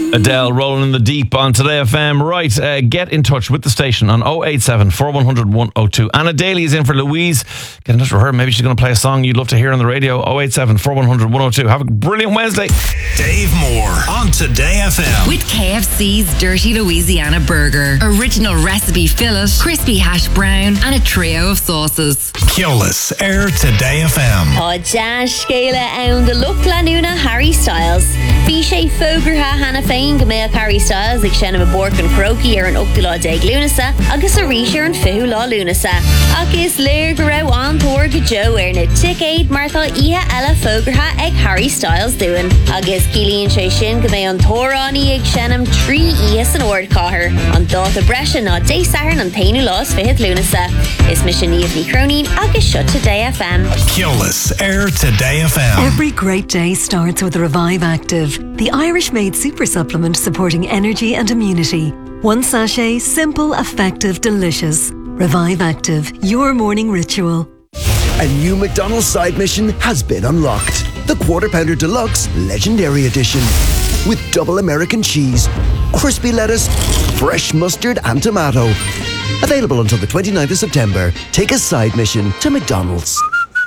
Adele, Rolling in the Deep on Today FM. Right, get in touch with the station on 087 4100 102. Anna Daly is in for Louise. Get in touch with her. Maybe she's going to play a song you'd love to hear on the radio. 087 4100 102. Have a brilliant Wednesday. Dave Moore on Today FM. With KFC's Dirty Louisiana Burger. Original recipe fillet, crispy hash brown, and a trio of sauces. Keolis, Air Today FM. Josh Scala and the look Lanuna Harry Styles. Bichet Fogerha Hannah Fain Gamel Harry Styles ag Shannon Bork and Croaky an Uctula Dag Lunasa agus a Risher and Fihula Lunasa agus Lair Garo on Thorga Joe Erna Tickade Martha Iha Ella Fogerha ag Harry Styles doing agus Gillian Shin Gamel on Torani ag Shannon Tree Ias and Ord Caher on Dotha Brescia not Day Saturn and Painu Loss Fihit Lunasa is Mission Evening Cronin agus Shut Today FM. Keolis, Air Today FM. Every great day starts with Revive Active, the Irish-made super supplement supporting energy and immunity. One sachet, simple, effective, delicious. Revive Active, your morning ritual. A new McDonald's side mission has been unlocked. The Quarter Pounder Deluxe Legendary Edition. With double American cheese, crispy lettuce, fresh mustard and tomato. Available until the 29th of September. Take a side mission to McDonald's.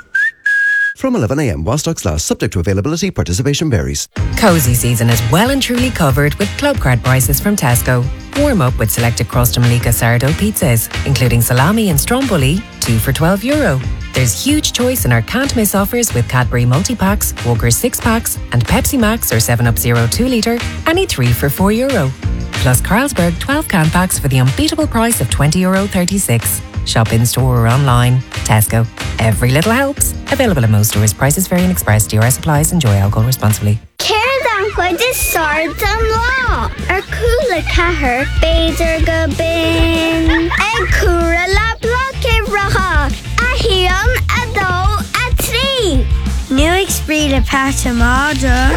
From 11 a.m. while stocks last, subject to availability, participation varies. Cozy season is well and truly covered with club card prices from Tesco. Warm up with selected Crosta Malika sourdough pizzas, including salami and stromboli, 2 for €12. There's huge choice in our can't miss offers with Cadbury multi-packs, Walker's 6-packs and Pepsi Max or 7-Up Zero 2 litre, any 3 for €4. Plus Carlsberg 12 can packs for the unbeatable price of €20.36. Shop in store or online. Tesco. Every little helps. Available at most stores. Prices vary and express. DRS applies. Enjoy alcohol responsibly. Céir chuid is sard an lá ar cúla cethir beidir go bin ag cúra le bloc racha a híon a dó a trí. Nu ag spríd a pátamada.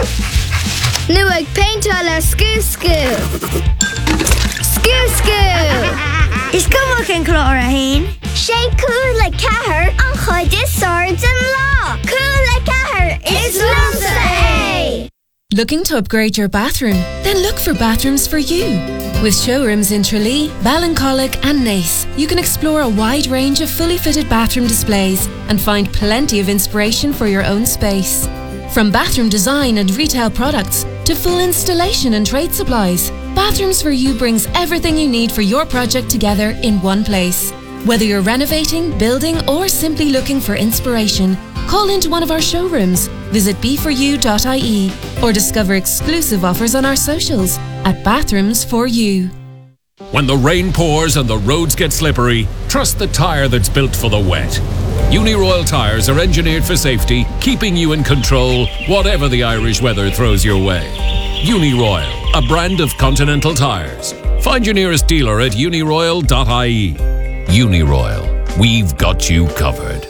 Nu ag painta le scú-scú. Scú-scú. Is cumach an clár a hain? Sé cúla cethir an chuid is sard an lá. Cúla cethir is lumsa é. Looking to upgrade your bathroom? Then look for Bathrooms for You. With showrooms in Tralee, Ballincollig and Naas, you can explore a wide range of fully fitted bathroom displays and find plenty of inspiration for your own space. From bathroom design and retail products to full installation and trade supplies, Bathrooms for You brings everything you need for your project together in one place. Whether you're renovating, building or simply looking for inspiration, call into one of our showrooms, visit b4u.ie or discover exclusive offers on our socials at Bathrooms for You. When the rain pours and the roads get slippery, trust the tyre that's built for the wet. Uniroyal tyres are engineered for safety, keeping you in control, whatever the Irish weather throws your way. Uniroyal, a brand of Continental tyres. Find your nearest dealer at uniroyal.ie. Uniroyal, we've got you covered.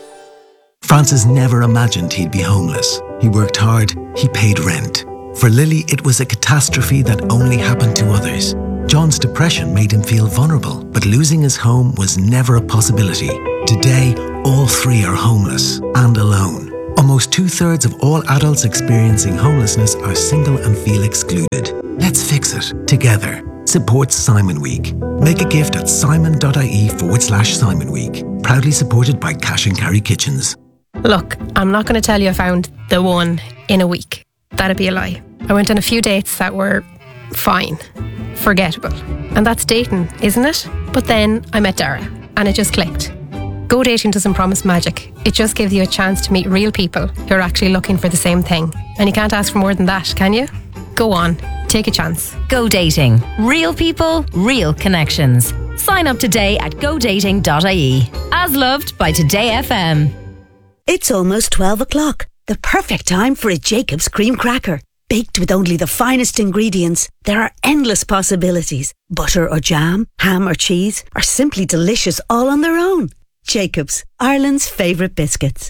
Francis never imagined he'd be homeless. He worked hard, he paid rent. For Lily, it was a catastrophe that only happened to others. John's depression made him feel vulnerable, but losing his home was never a possibility. Today, all three are homeless and alone. Almost 2/3 of all adults experiencing homelessness are single and feel excluded. Let's fix it together. Support Simon Week. Make a gift at simon.ie/Simon Week. Proudly supported by Cash and Carry Kitchens. Look, I'm not going to tell you I found the one in a week. That'd be a lie. I went on a few dates that were fine, forgettable. And that's dating, isn't it? But then I met Dara and it just clicked. Go dating doesn't promise magic. It just gives you a chance to meet real people who are actually looking for the same thing. And you can't ask for more than that, can you? Go on, take a chance. Go dating. Real people, real connections. Sign up today at godating.ie. As loved by Today FM. It's almost 12 o'clock. The perfect time for a Jacob's cream cracker. Baked with only the finest ingredients, there are endless possibilities. Butter or jam, ham or cheese, or simply delicious all on their own. Jacob's, Ireland's favourite biscuits.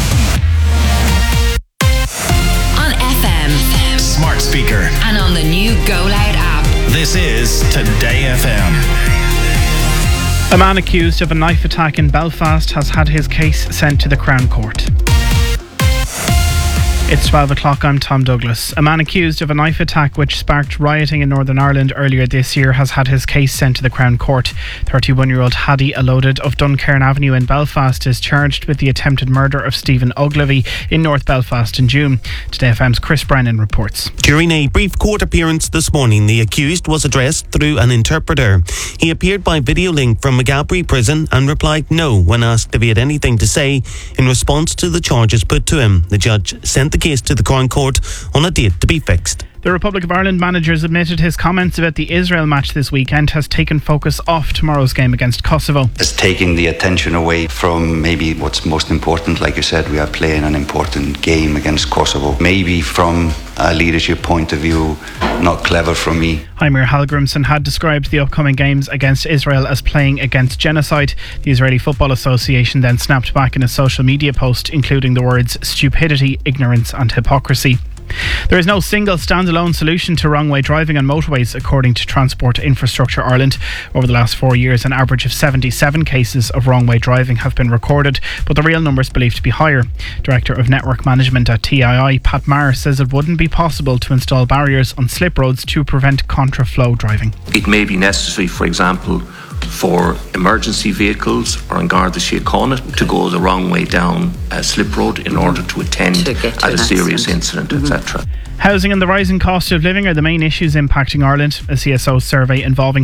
On FM, smart speaker, and on the new Go Loud app. This is Today FM. A man accused of a knife attack in Belfast has had his case sent to the Crown Court. It's 12 o'clock, I'm Tom Douglas. A man accused of a knife attack which sparked rioting in Northern Ireland earlier this year has had his case sent to the Crown Court. 31-year-old Hadi Aloded of Duncairn Avenue in Belfast is charged with the attempted murder of Stephen Ogilvy in North Belfast in June. Today FM's Chris Brennan reports. During a brief court appearance this morning, the accused was addressed through an interpreter. He appeared by video link from Maghaberry Prison and replied no when asked if he had anything to say in response to the charges put to him. The judge sent the case to the Crown Court on a date to be fixed. The Republic of Ireland manager has admitted his comments about the Israel match this weekend has taken focus off tomorrow's game against Kosovo. It's taking the attention away from maybe what's most important. Like you said, we are playing an important game against Kosovo. Maybe from a leadership point of view, not clever from me. Heimir Hallgrimsson had described the upcoming games against Israel as playing against genocide. The Israeli Football Association then snapped back in a social media post, including the words stupidity, ignorance and hypocrisy. There is no single standalone solution to wrong-way driving on motorways, according to Transport Infrastructure Ireland. Over the last 4 years, an average of 77 cases of wrong-way driving have been recorded, but the real number is believed to be higher. Director of Network Management at TII, Pat Maher, says it wouldn't be possible to install barriers on slip roads to prevent contra-flow driving. It may be necessary, for example, for emergency vehicles or in Garda Síochána to go the wrong way down a slip road in order to attend at a serious incident, etc. Housing and the rising cost of living are the main issues impacting Ireland. A CSO survey involving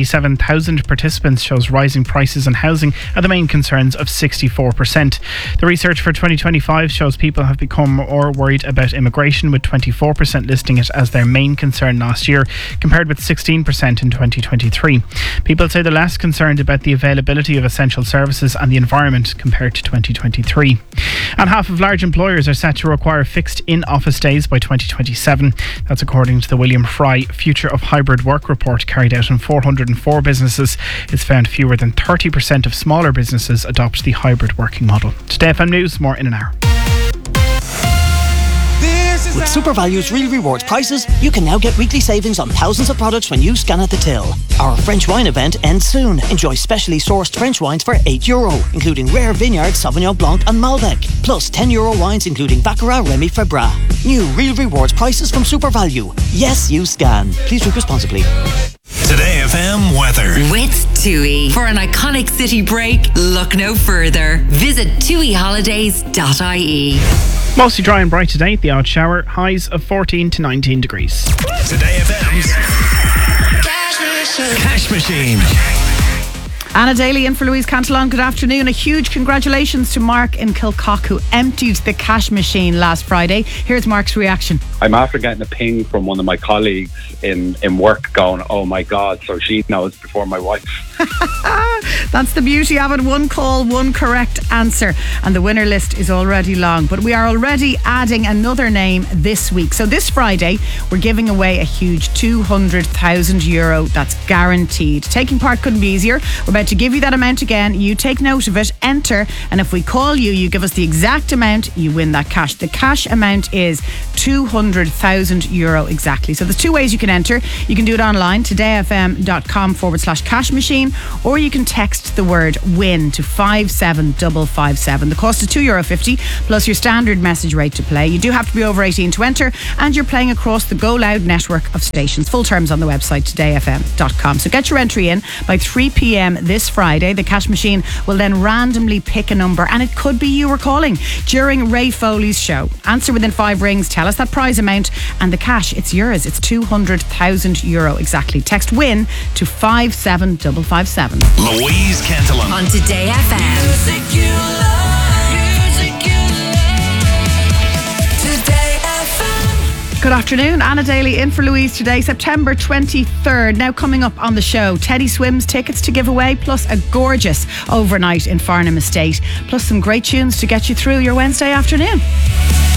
77,000 participants shows rising prices and housing are the main concerns of 64%. The research for 2025 shows people have become more worried about immigration, with 24% listing it as their main concern last year, compared with 16% in 2023. People say they're less concerned about the availability of essential services and the environment compared to 2023. And half of large employers are set to require fixed in-office days by 2027. That's according to the William Fry Future of Hybrid Work report carried out in 404 businesses. It's found fewer than 30% of smaller businesses adopt the hybrid working model. Today FM News, more in an hour. With SuperValue's Real Rewards prices, you can now get weekly savings on thousands of products when you scan at the till. Our French wine event ends soon. Enjoy specially sourced French wines for €8, including rare Vineyard, Sauvignon Blanc and Malbec. Plus €10 wines including Baccarat, Remy Febra. New Real Rewards prices from SuperValue. Yes, you scan. Please drink responsibly. Today FM weather. With TUI. For an iconic city break, look no further. Visit tuiholidays.ie. Mostly dry and bright today, the odd shower, highs of 14 to 19 degrees. Today FM's Cash Machine. Anna Daly in for Louise Cantillon. Good afternoon. A huge congratulations to Mark in Kilcock, who emptied the cash machine last Friday. Here's Mark's reaction. I'm after getting a ping from one of my colleagues in work going, oh my God, so she knows before my wife. That's the beauty of it. One call, one correct answer. And the winner list is already long. But we are already adding another name this week. So this Friday, we're giving away a huge €200,000. That's guaranteed. Taking part couldn't be easier. We're about to give you that amount again. You take note of it, enter, and if we call you, you give us the exact amount, you win that cash. The cash amount is €200,000 exactly. So there's two ways you can enter. You can do it online, todayfm.com/cash machine, or you can text the word WIN to 57557. The cost is €2.50 plus your standard message rate to play. You do have to be over 18 to enter, and you're playing across the Go Loud network of stations. Full terms on the website todayfm.com. So get your entry in by 3 p.m. this Friday. The cash machine will then randomly pick a number, and it could be you were calling during Ray Foley's show. Answer within 5 rings, tell us that prize amount, and the cash, it's yours. It's €200,000 exactly. Text WIN to 57557. Louise Cantillon on Today FM. Music you love, Today FM. Good afternoon, Anna Daly in for Louise today, September 23rd. Now coming up on the show, Teddy Swims tickets to give away, plus a gorgeous overnight in Farnham Estate, plus some great tunes to get you through your Wednesday afternoon.